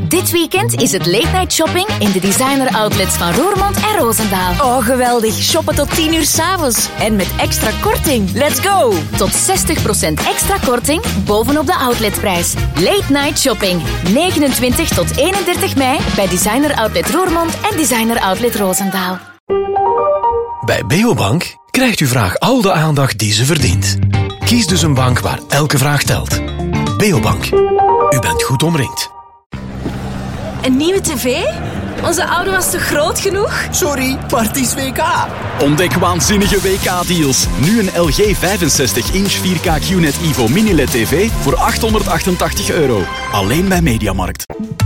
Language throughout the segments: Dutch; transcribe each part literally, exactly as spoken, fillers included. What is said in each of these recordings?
Dit weekend is het late night shopping in de designer outlets van Roermond en Roosendaal. Oh, geweldig. Shoppen tot tien uur 's avonds. En met extra korting. Let's go! Tot zestig procent extra korting bovenop de outletprijs. Late night shopping. negenentwintig tot eenendertig mei bij designer outlet Roermond en designer outlet Roosendaal. Bij Beobank krijgt uw vraag al de aandacht die ze verdient. Kies dus een bank waar elke vraag telt. Beobank. U bent goed omringd. Een nieuwe tv? Onze oude was te groot genoeg? Sorry, Parties W K. Ontdek waanzinnige W K-deals. Nu een L G vijfenzestig inch vier K Q N E T Evo Mini L E D T V voor achthonderdachtentachtig euro. Alleen bij Mediamarkt.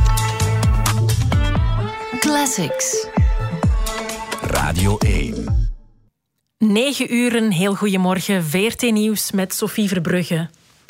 Classics. Radio één. negen uur, een heel goeiemorgen. V R T Nieuws met Sophie Verbrugge.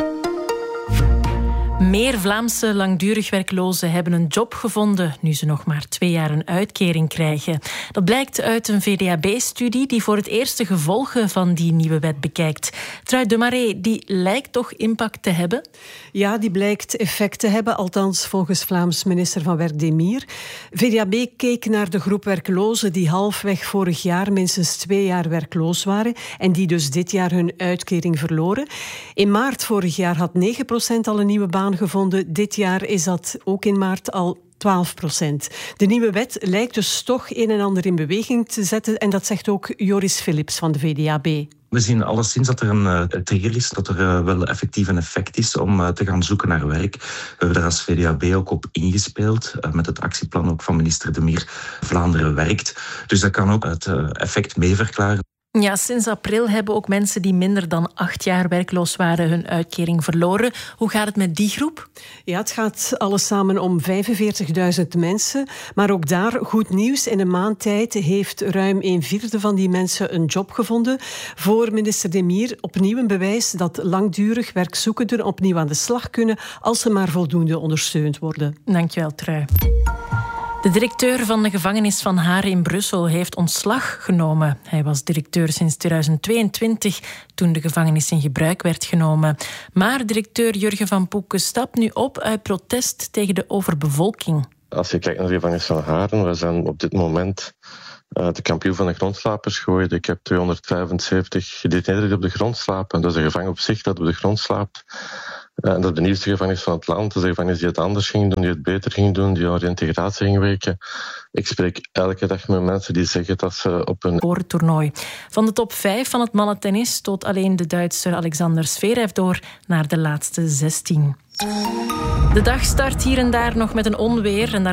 Meer Vlaamse langdurig werklozen hebben een job gevonden nu ze nog maar twee jaar een uitkering krijgen. Dat blijkt uit een V D A B-studie die voor het eerst de gevolgen van die nieuwe wet bekijkt. Trui de Maré, die lijkt toch impact te hebben? Ja, die blijkt effect te hebben, althans volgens Vlaams minister van Werk Demir. V D A B keek naar de groep werklozen die halfweg vorig jaar minstens twee jaar werkloos waren en die dus dit jaar hun uitkering verloren. In maart vorig jaar had negen procent al een nieuwe baan gevonden. Dit jaar is dat ook in maart al twaalf procent. De nieuwe wet lijkt dus toch een en ander in beweging te zetten en dat zegt ook Joris Philips van de V D A B. We zien alleszins dat er een uh, trigger is, dat er uh, wel effectief een effect is om uh, te gaan zoeken naar werk. We hebben daar als V D A B ook op ingespeeld, uh, met het actieplan ook van minister Demir Vlaanderen werkt. Dus dat kan ook het uh, effect mee verklaren. Ja, sinds april hebben ook mensen die minder dan acht jaar werkloos waren hun uitkering verloren. Hoe gaat het met die groep? Ja, het gaat alles samen om vijfenveertigduizend mensen. Maar ook daar goed nieuws. In een maand tijd heeft ruim een vierde van die mensen een job gevonden. Voor minister Demir opnieuw een bewijs dat langdurig werkzoekenden opnieuw aan de slag kunnen als ze maar voldoende ondersteund worden. Dankjewel, Trui. De directeur van de gevangenis van Haren in Brussel heeft ontslag genomen. Hij was directeur sinds tweeduizend tweeëntwintig, toen de gevangenis in gebruik werd genomen. Maar directeur Jurgen van Poeken stapt nu op uit protest tegen de overbevolking. Als je kijkt naar de gevangenis van Haren, we zijn op dit moment uh, de kampioen van de grondslapers geworden. Ik heb tweehonderdvijfenzeventig gedetineerden die op de grond slapen. Dat is een gevangen op zich dat op de grond slaapt. Uh, en dat is de nieuwste gevangenis van het land. Dat is een gevangenis die het anders ging doen, die het beter ging doen, die over integratie ging werken. Ik spreek elke dag met mensen die zeggen dat ze op een... Voor het toernooi. Van de top vijf van het mannentennis stoot alleen de Duitser Alexander Zverev door naar de laatste zestien. De dag start hier en daar nog met een onweer en daar